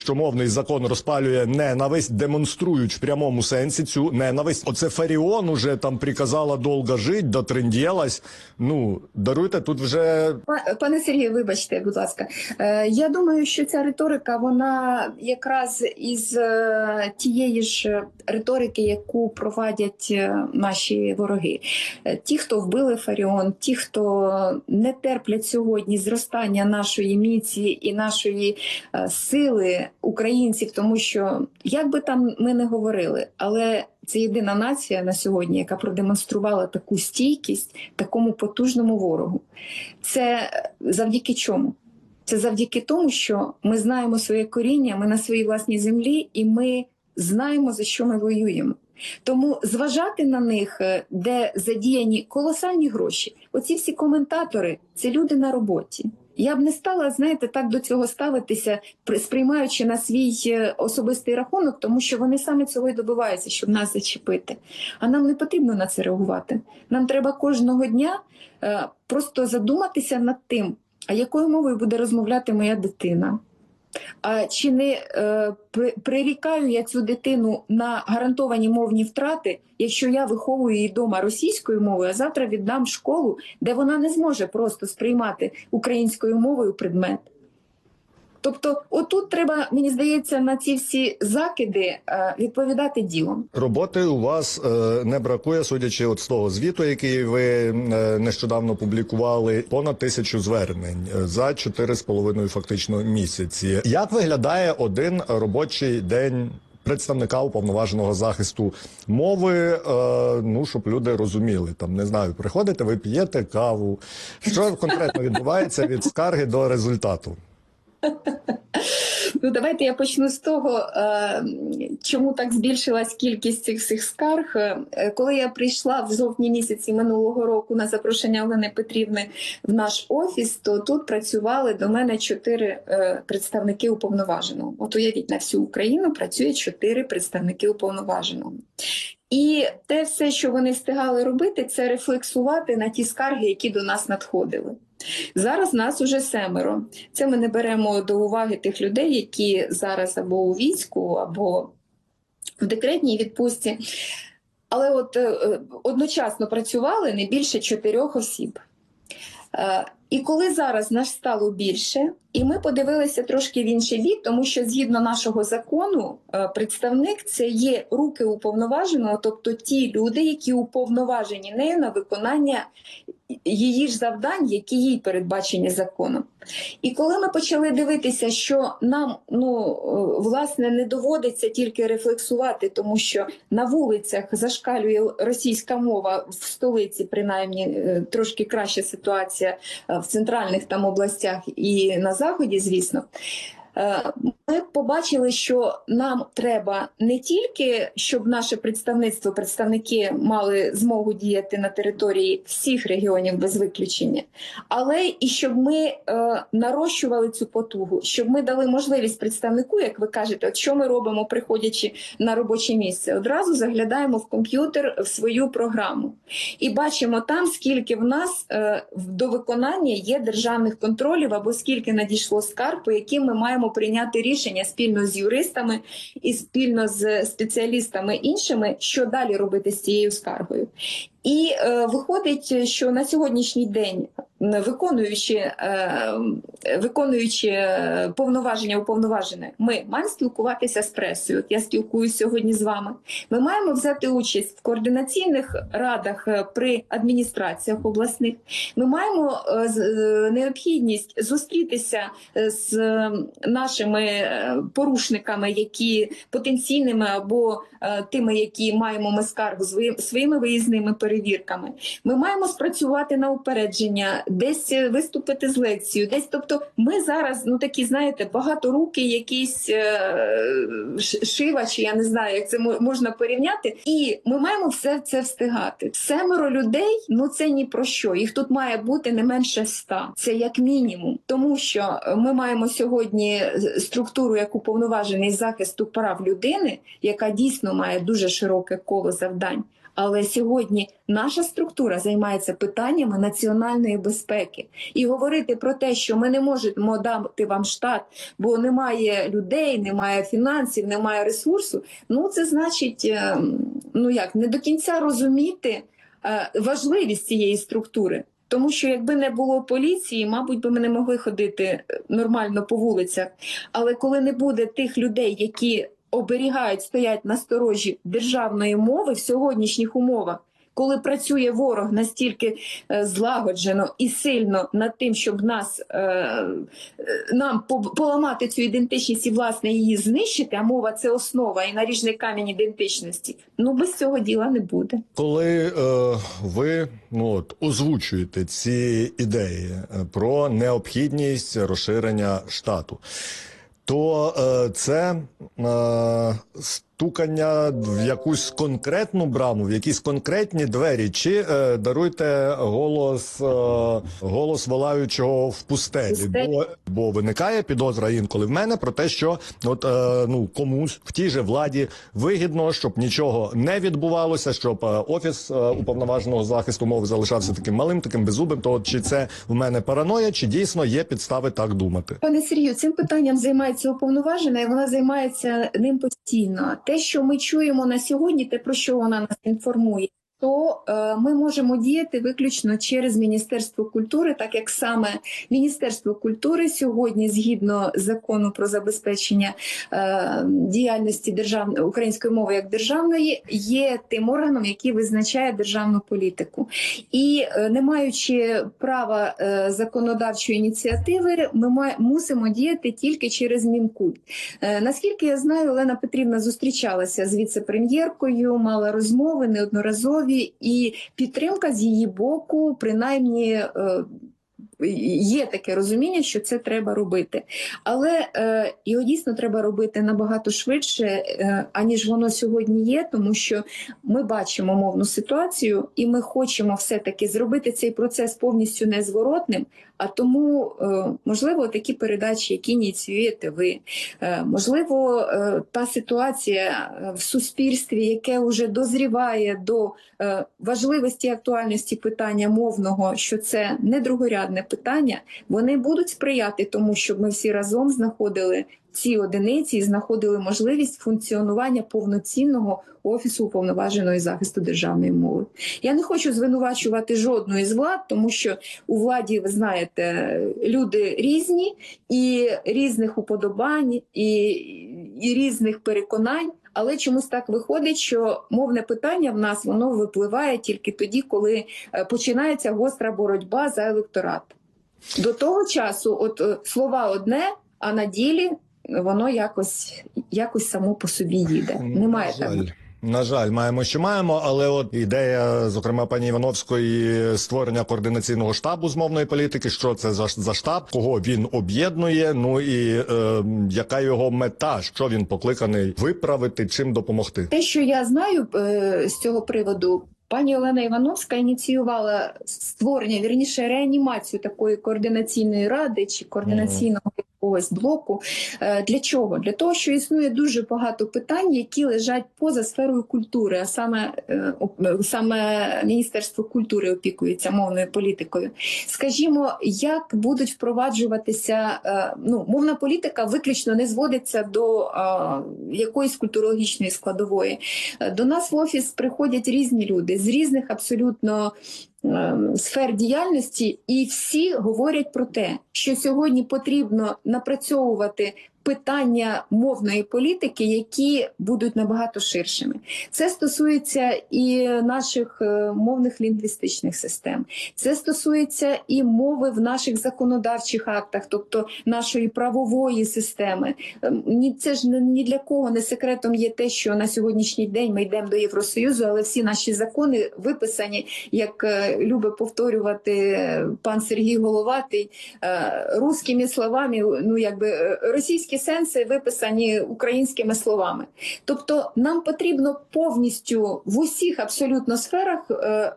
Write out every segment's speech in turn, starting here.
що мовний закон розпалює ненависть, демонструють в прямому сенсі цю ненависть. Оце Фаріон уже там приказала довго жить, дотрындєлась. Ну, даруйте, тут вже... Пане Сергію, вибачте, будь ласка. Я думаю, що ця риторика, вона якраз із тієї ж риторики, яку провадять наші вороги. Ті, хто вбили Фаріон, ті, хто не терплять сьогодні зростання нашої міці і нашої сили українців, тому що, як би там ми не говорили, але це єдина нація на сьогодні, яка продемонструвала таку стійкість такому потужному ворогу. Це завдяки чому? Це завдяки тому, що ми знаємо своє коріння, ми на своїй власній землі, і ми знаємо, за що ми воюємо. Тому зважати на них, де задіяні колосальні гроші, оці всі коментатори – це люди на роботі. Я б не стала, знаєте, так до цього ставитися, сприймаючи на свій особистий рахунок, тому що вони саме цього й добиваються, щоб нас зачепити. А нам не потрібно на це реагувати. Нам треба кожного дня просто задуматися над тим, а якою мовою буде розмовляти моя дитина. А чи не прирікаю я цю дитину на гарантовані мовні втрати, якщо я виховую її вдома російською мовою, а завтра віддам в школу, де вона не зможе просто сприймати українською мовою предмет? Тобто отут треба, мені здається, на ці всі закиди відповідати ділом. Роботи у вас не бракує, судячи от з того звіту, який ви нещодавно публікували, понад 1000 звернень за 4,5 фактично місяці. Як виглядає один робочий день представника уповноваженого захисту мови, ну, щоб люди розуміли, там, не знаю, приходите, ви п'єте каву, що конкретно відбувається від скарги до результату? Ну, давайте я почну з того, чому так збільшилась кількість цих всіх скарг. Коли я прийшла в жовтні місяці минулого року на запрошення Олени Петрівни в наш офіс, то тут працювали до мене 4 представники уповноваженого. От уявіть, на всю Україну працює 4 представники уповноваженого. І те все, що вони встигали робити, це рефлексувати на ті скарги, які до нас надходили. Зараз нас уже 7. Це ми не беремо до уваги тих людей, які зараз або у війську, або в декретній відпустці. Але от одночасно працювали не більше 4 осіб. І коли зараз нас стало більше, і ми подивилися трошки в інший бік, тому що згідно нашого закону представник – це є руки уповноваженого, тобто ті люди, які уповноважені нею на виконання її ж завдань, які їй передбачені законом. І коли ми почали дивитися, що нам, власне, не доводиться тільки рефлексувати, тому що на вулицях зашкалює російська мова, в столиці, принаймні, трошки краща ситуація в центральних там областях і на Заході, звісно, ми побачили, що нам треба не тільки, щоб наше представництво, представники мали змогу діяти на території всіх регіонів без виключення, але і щоб ми нарощували цю потугу, щоб ми дали можливість представнику, як ви кажете, от що ми робимо, приходячи на робоче місце, одразу заглядаємо в комп'ютер, в свою програму і бачимо там, скільки в нас до виконання є державних контролів або скільки надійшло скарг, по яким ми маємо прийняти рішення спільно з юристами і спільно з спеціалістами іншими, що далі робити з цією скаргою. І виходить, що на сьогоднішній день, виконуючи повноваження уповноважене, ми маємо спілкуватися з пресою. От я спілкуюся сьогодні з вами. Ми маємо взяти участь в координаційних радах при адміністраціях обласних. Ми маємо необхідність зустрітися з нашими порушниками, які потенційними або тими, які маємо ми скаргу, своїми виїзними перевірками. Ми маємо спрацювати на упередження, десь виступити з лекцією, десь, тобто ми зараз, такі, знаєте, багаторукий якийсь шивач, я не знаю, як це можна порівняти, і ми маємо все це встигати. 7 людей, це ні про що, їх тут має бути не менше 100, це як мінімум, тому що ми маємо сьогодні структуру, як уповноважений з захисту прав людини, яка дійсно має дуже широке коло завдань. Але сьогодні наша структура займається питаннями національної безпеки. І говорити про те, що ми не можемо дати вам штат, бо немає людей, немає фінансів, немає ресурсу, ну це значить, не до кінця розуміти важливість цієї структури. Тому що якби не було поліції, мабуть, би ми не могли ходити нормально по вулицях. Але коли не буде тих людей, які оберігають, стоять на сторожі державної мови в сьогоднішніх умовах, коли працює ворог настільки злагоджено і сильно над тим, щоб нам поламати цю ідентичність і, власне, її знищити, а мова – це основа і наріжний камінь ідентичності, без цього діла не буде. Коли ви озвучуєте ці ідеї про необхідність розширення штату, то це стукання в якусь конкретну браму, в якісь конкретні двері, чи даруйте голос волаючого в пустелі, бо виникає підозра інколи в мене про те, що комусь в тій же владі вигідно, щоб нічого не відбувалося, щоб офіс уповноваженого захисту мови залишався таким малим, таким беззубим. То чи це в мене параноя, чи дійсно є підстави так думати? Пане Сергію, цим питанням займається уповноважена, і вона займається ним постійно. Те, що ми чуємо на сьогодні, те, про що вона нас інформує, то ми можемо діяти виключно через Міністерство культури, так як саме Міністерство культури сьогодні, згідно закону про забезпечення діяльності української мови як державної, є тим органом, який визначає державну політику. І не маючи права законодавчої ініціативи, ми мусимо діяти тільки через Мінкульт. Наскільки я знаю, Олена Петрівна зустрічалася з віце-прем'єркою, мала розмови неодноразові, і підтримка з її боку, принаймні, є таке розуміння, що це треба робити. Але його дійсно треба робити набагато швидше, аніж воно сьогодні є, тому що ми бачимо мовну ситуацію, і ми хочемо все-таки зробити цей процес повністю незворотним, а тому, можливо, такі передачі, які ініціюєте ви, можливо, та ситуація в суспільстві, яке вже дозріває до важливості і актуальності питання мовного, що це не другорядне питання, вони будуть сприяти тому, щоб ми всі разом знаходили ці одиниці і знаходили можливість функціонування повноцінного Офісу уповноваженого захисту державної мови. Я не хочу звинувачувати жодну із влад, тому що у владі, ви знаєте, люди різні, і різних уподобань, і різних переконань. Але чомусь так виходить, що мовне питання в нас, воно випливає тільки тоді, коли починається гостра боротьба за електорат. До того часу слова одне, а на ділі воно якось само по собі їде. Немає так. На жаль, маємо, що маємо, але ідея, зокрема, пані Івановської, створення координаційного штабу з мовної політики, що це за штаб, кого він об'єднує, і яка його мета, що він покликаний виправити, чим допомогти. Те, що я знаю з цього приводу, пані Олена Івановська ініціювала створення, реанімацію такої координаційної ради чи координаційного якогось блоку. Для чого? Для того, що існує дуже багато питань, які лежать поза сферою культури, а саме Міністерство культури опікується мовною політикою. Скажімо, як будуть впроваджуватися, мовна політика виключно не зводиться до якоїсь культурологічної складової. До нас в офіс приходять різні люди з різних абсолютно сфер діяльності, і всі говорять про те, що сьогодні потрібно напрацьовувати питання мовної політики, які будуть набагато ширшими. Це стосується і наших мовних лінгвістичних систем. Це стосується і мови в наших законодавчих актах, тобто нашої правової системи. Це ж ні для кого не секретом є те, що на сьогоднішній день ми йдемо до Євросоюзу, але всі наші закони виписані, як любить повторювати пан Сергій Головатий, русскими словами, російські сенси виписані українськими словами. Тобто нам потрібно повністю в усіх абсолютно сферах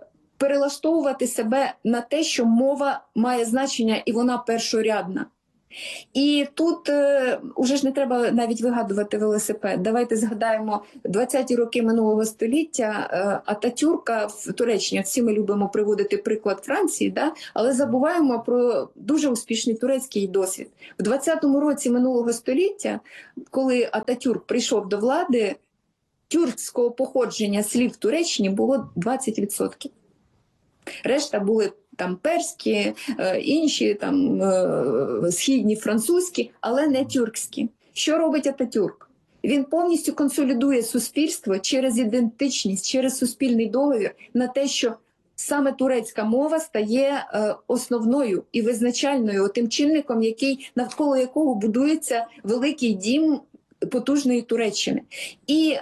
перелаштовувати себе на те, що мова має значення і вона першорядна. І тут уже ж не треба навіть вигадувати велосипед. Давайте згадаємо 20-ті роки минулого століття Ататюрка в Туреччині. Всі ми любимо приводити приклад Франції, да? Але забуваємо про дуже успішний турецький досвід. В 20-му році минулого століття, коли Ататюрк прийшов до влади, тюркського походження слів в Туреччині було 20%. Решта були там перські, інші там східні, французькі, але не тюркські. Що робить Ататюрк? Він повністю консолідує суспільство через ідентичність, через суспільний договір на те, що саме турецька мова стає основною і визначальною тим чинником, навколо якого будується великий дім потужної Туреччини. І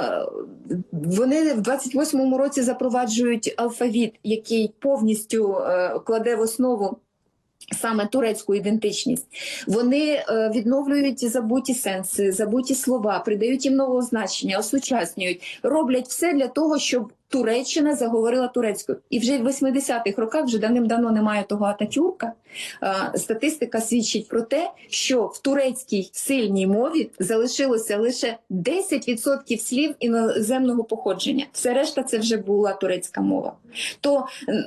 вони в 28-му році запроваджують алфавіт, який повністю кладе в основу саме турецьку ідентичність. Вони відновлюють забуті сенси, забуті слова, придають їм нового значення, осучаснюють, роблять все для того, щоб Туреччина заговорила турецькою. І вже в 80-х роках, вже давним-давно немає того Ататюрка, статистика свідчить про те, що в турецькій сильній мові залишилося лише 10% слів іноземного походження. Все решта це вже була турецька мова. То,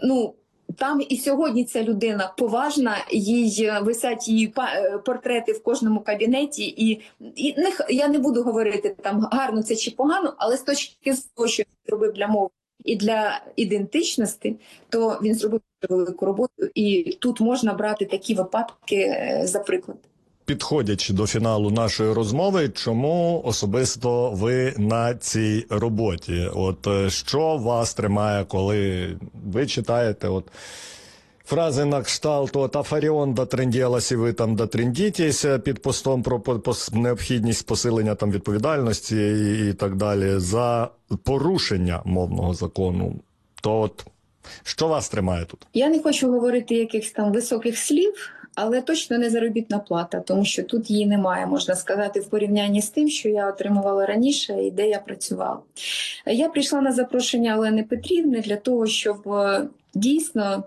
там і сьогодні ця людина поважна, їй висять її портрети в кожному кабінеті. І я не буду говорити, там гарно це чи погано, але з точки зору того, що він зробив для мови і для ідентичності, то він зробив велику роботу. І тут можна брати такі випадки за приклад. Підходячи до фіналу нашої розмови, чому особисто ви на цій роботі? От що вас тримає, коли ви читаєте фрази на кшталт «А Фаріон дотренділась, і ви там дотрендітесь» під постом про необхідність посилення там відповідальності і так далі за порушення мовного закону, то що вас тримає тут? Я не хочу говорити якихось там високих слів, але точно не заробітна плата, тому що тут її немає, можна сказати, в порівнянні з тим, що я отримувала раніше і де я працювала. Я прийшла на запрошення Олени Петрівни для того, щоб дійсно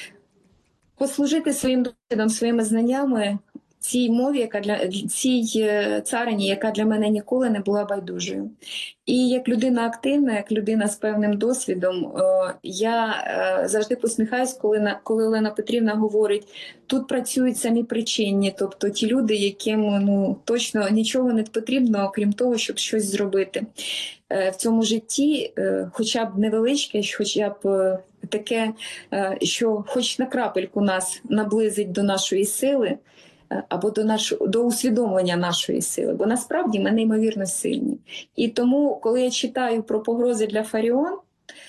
послужити своїм досвідом, своїми знаннями цій мові, цій царині, яка для мене ніколи не була байдужою. І як людина активна, як людина з певним досвідом, я завжди посміхаюсь, коли Олена Петрівна говорить, тут працюють самі причинні, тобто ті люди, яким точно нічого не потрібно, окрім того, щоб щось зробити. В цьому житті хоча б невеличке, хоча б таке, що хоч на крапельку нас наблизить до нашої сили, або до усвідомлення нашої сили, бо насправді ми неймовірно сильні. І тому, коли я читаю про погрози для Фаріон,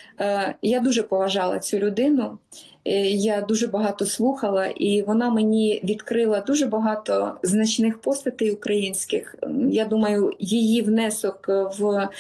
я дуже поважала цю людину, я дуже багато слухала, і вона мені відкрила дуже багато значних постатей українських. Я думаю, її внесок в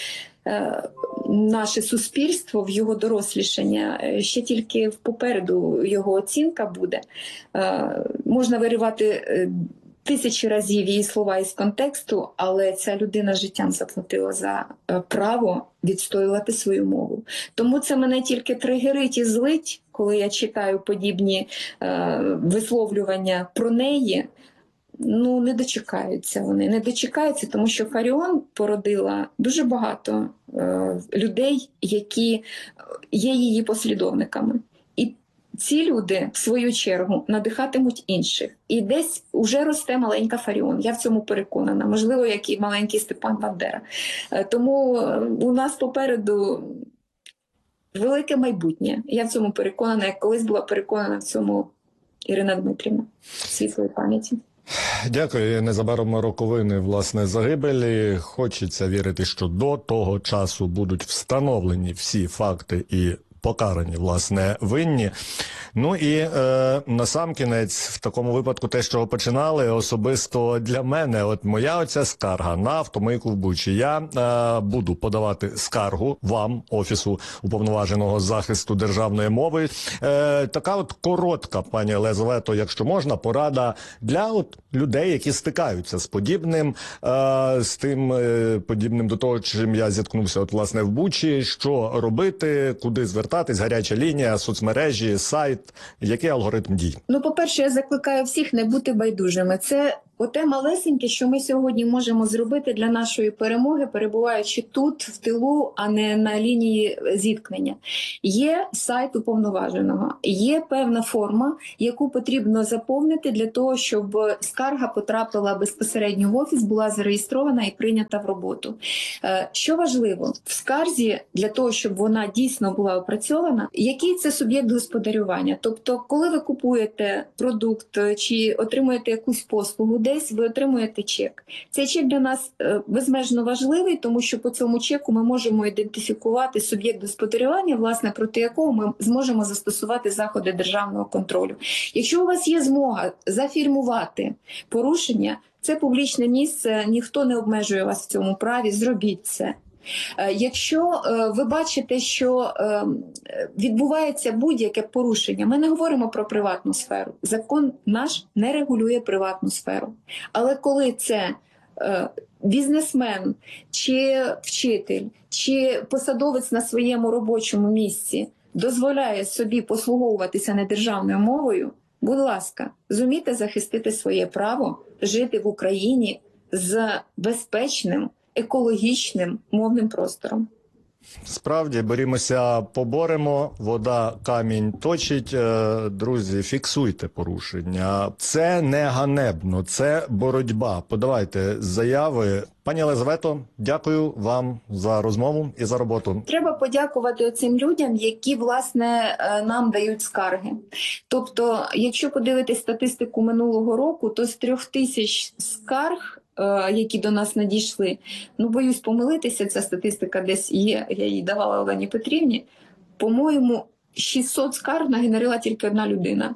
наше суспільство, в його дорослішання, ще тільки попереду його оцінка буде. Можна виривати тисячі разів її слова із контексту, але ця людина життям заплатила за право відстоювати свою мову. Тому це мене тільки тригерить і злить, коли я читаю подібні висловлювання про неї. Не дочекаються вони, не дочекаються, тому що Фаріон породила дуже багато людей, які є її послідовниками. І ці люди, в свою чергу, надихатимуть інших. І десь уже росте маленька Фаріон. Я в цьому переконана. Можливо, як і маленький Степан Бандера. Тому у нас попереду велике майбутнє. Я в цьому переконана, як колись була переконана в цьому Ірина Дмитрівна. Світлої пам'яті. Дякую. Незабаром роковини, власне, загибелі. Хочеться вірити, що до того часу будуть встановлені всі факти і покарані, власне, винні. І насамкінець, в такому випадку, те, що починали, особисто для мене, моя оця скарга на автомийку в Бучі. Я буду подавати скаргу вам, Офісу уповноваженого з захисту державної мови. Така коротка, пані Елизавето, якщо можна, порада для людей, які стикаються з подібним, подібним до того, чим я зіткнувся, власне, в Бучі. Що робити, куди звертатися? звертатись? Гаряча лінія, соцмережі, сайт? Який алгоритм дій? Ну, по-перше, я закликаю всіх не бути байдужими. Це оте малесеньке, що ми сьогодні можемо зробити для нашої перемоги, перебуваючи тут, в тилу, а не на лінії зіткнення. Є сайт уповноваженого, є певна форма, яку потрібно заповнити для того, щоб скарга потрапила безпосередньо в офіс, була зареєстрована і прийнята в роботу. Що важливо, в скарзі, для того, щоб вона дійсно була опрацьована, який це суб'єкт господарювання. Тобто, коли ви купуєте продукт чи отримуєте якусь послугу, десь ви отримуєте чек. Цей чек для нас безмежно важливий, тому що по цьому чеку ми можемо ідентифікувати суб'єкт господарювання, власне, проти якого ми зможемо застосувати заходи державного контролю. Якщо у вас є змога зафільмувати порушення, це публічне місце, ніхто не обмежує вас в цьому праві, зробіть це. Якщо ви бачите, що відбувається будь-яке порушення, ми не говоримо про приватну сферу. Закон наш не регулює приватну сферу. Але коли це бізнесмен, чи вчитель, чи посадовець на своєму робочому місці дозволяє собі послуговуватися недержавною мовою, будь ласка, зумійте захистити своє право жити в Україні з безпечним, екологічним мовним простором. Справді, борімося, поборемо, вода камінь точить. Друзі, фіксуйте порушення. Це не ганебно, це боротьба. Подавайте заяви. Пані Єлизавето, дякую вам за розмову і за роботу. Треба подякувати оцим людям, які, власне, нам дають скарги. Тобто, якщо подивитись статистику минулого року, то з 3000 скарг, які до нас надійшли, ну, боюсь помилитися, ця статистика десь є, я її давала Олені Петрівні, по-моєму, 600 скарг нагенерила тільки одна людина.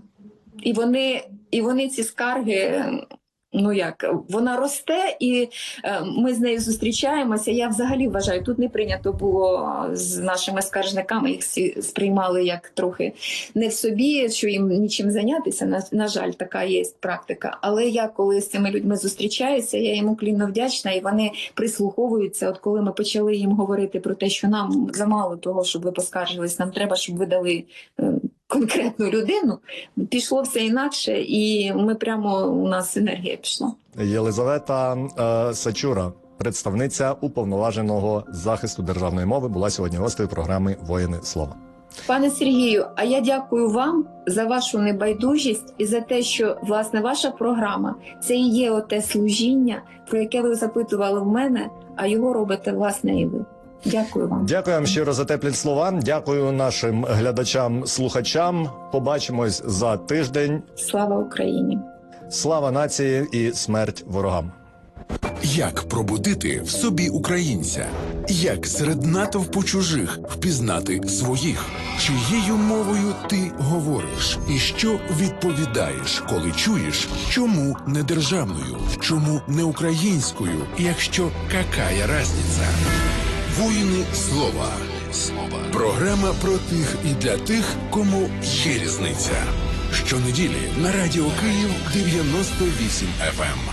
І вони ці скарги, ну як, вона росте, і ми з нею зустрічаємося. Я взагалі вважаю, тут не прийнято було з нашими скаржниками, їх всі сприймали як трохи не в собі, що їм нічим зайнятися, на жаль, така є практика. Але я, коли з цими людьми зустрічаюся, я їм уклінно вдячна, і вони прислуховуються. От коли ми почали їм говорити про те, що нам замало того, щоб ви поскаржились, нам треба, щоб ви дали конкретну людину, пішло все інакше, і ми прямо, у нас енергія пішла. Єлизавета Сачура, представниця уповноваженого захисту державної мови, була сьогодні гостею програми «Воїни слова». Пане Сергію, а я дякую вам за вашу небайдужість і за те, що, власне, ваша програма – це і є оте служіння, про яке ви запитували в мене, а його робите, власне, і ви. Дякую вам. Дякую вам щиро за теплі слова. Дякую нашим глядачам, слухачам. Побачимось за тиждень. Слава Україні! Слава нації і смерть ворогам! Як пробудити в собі українця? Як серед натовпу чужих впізнати своїх? Чиєю мовою ти говориш? І що відповідаєш, коли чуєш, чому не державною? Чому не українською, якщо какая разниця? Воїни слова. Програма про тих і для тих, кому є різниця. Щонеділі на Радіо Київ 98 FM.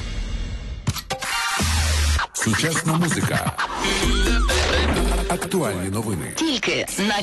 Сучасна музика. Актуальні новини. Тільки на